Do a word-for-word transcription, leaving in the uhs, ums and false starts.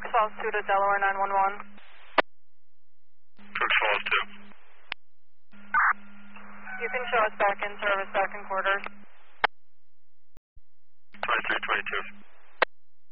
Falls two to Delaware nine one one. Crooks Falls two. You can show us back in service, back in quarters. twenty-three twenty-two.